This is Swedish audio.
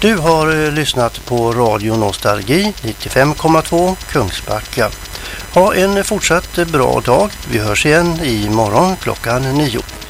Du har lyssnat på Radio Nostalgi 95,2 Kungsbacka. Ha en fortsatt bra dag. Vi hörs igen imorgon klockan 9.